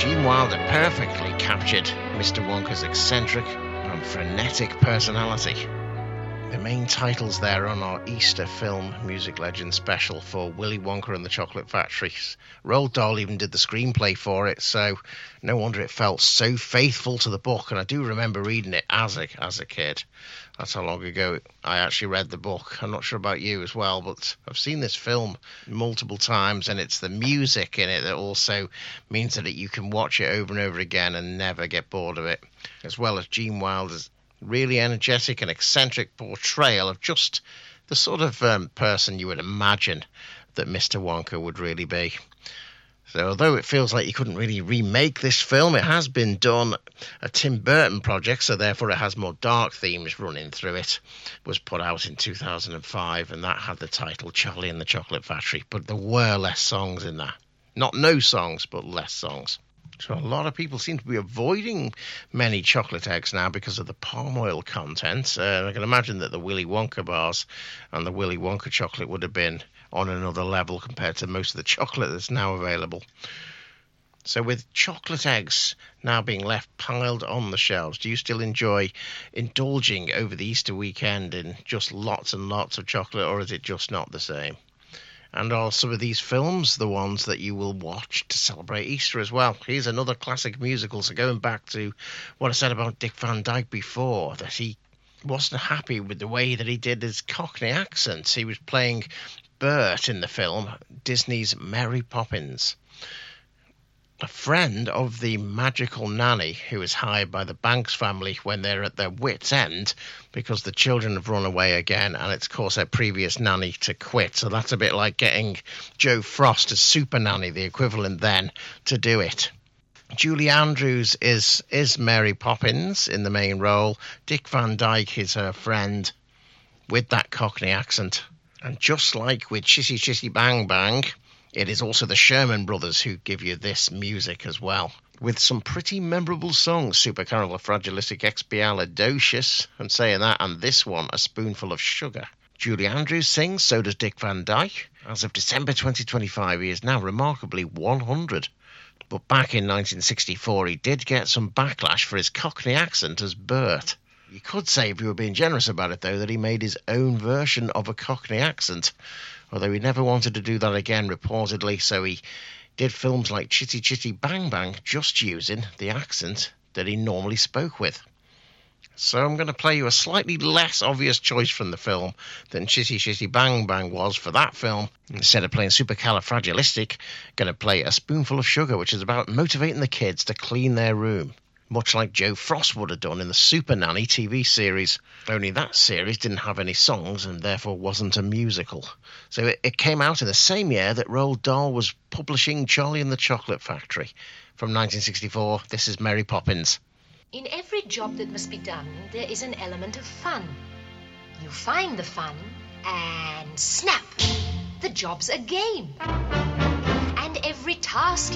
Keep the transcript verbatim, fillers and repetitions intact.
Gene Wilder perfectly captured Mister Wonka's eccentric and frenetic personality. The main titles there on our Easter film Music Legend special for Willy Wonka and the Chocolate Factory. Roald Dahl even did the screenplay for it, so no wonder it felt so faithful to the book. And I do remember reading it as a, as a kid. That's how long ago I actually read the book. I'm not sure about you as well, but I've seen this film multiple times, and it's the music in it that also means that you can watch it over and over again and never get bored of it, as well as Gene Wilder's really energetic and eccentric portrayal of just the sort of um, person you would imagine that Mister Wonka would really be. So although it feels like you couldn't really remake this film, it has been done a Tim Burton project, so therefore it has more dark themes running through it. It was put out in two thousand five, and that had the title Charlie and the Chocolate Factory, but there were less songs in that. Not no songs, but less songs. So a lot of people seem to be avoiding many chocolate eggs now because of the palm oil content. Uh, I can imagine that the Willy Wonka bars and the Willy Wonka chocolate would have been on another level compared to most of the chocolate that's now available. So with chocolate eggs now being left piled on the shelves, do you still enjoy indulging over the Easter weekend in just lots and lots of chocolate, or is it just not the same? And are some of these films the ones that you will watch to celebrate Easter as well? Here's another classic musical. So going back to what I said about Dick Van Dyke before, that he wasn't happy with the way that he did his Cockney accent. He was playing Bert in the film, Disney's Mary Poppins. A friend of the magical nanny who is hired by the Banks family when they're at their wits' end because the children have run away again, and it's caused their previous nanny to quit. So that's a bit like getting Joe Frost as super nanny, the equivalent then, to do it. Julie Andrews is, is Mary Poppins in the main role. Dick Van Dyke is her friend with that Cockney accent. And just like with Chitty Chitty Bang Bang, it is also the Sherman Brothers who give you this music as well, with some pretty memorable songs, Supercalifragilisticexpialidocious, and saying that, and this one, A Spoonful of Sugar. Julie Andrews sings, so does Dick Van Dyke. As of December twenty twenty-five, he is now remarkably one hundred. But back in nineteen sixty-four, he did get some backlash for his Cockney accent as Bert. You could say, if you were being generous about it, though, that he made his own version of a Cockney accent, although he never wanted to do that again, reportedly, so he did films like Chitty Chitty Bang Bang just using the accent that he normally spoke with. So I'm going to play you a slightly less obvious choice from the film than Chitty Chitty Bang Bang was for that film. Instead of playing Supercalifragilistic, I'm going to play A Spoonful of Sugar, which is about motivating the kids to clean their room, much like Joe Frost would have done in the Super Nanny T V series. Only that series didn't have any songs and therefore wasn't a musical. So it, it came out in the same year that Roald Dahl was publishing Charlie and the Chocolate Factory. From nineteen sixty-four, this is Mary Poppins. In every job that must be done, there is an element of fun. You find the fun, and snap! The job's a game. And every task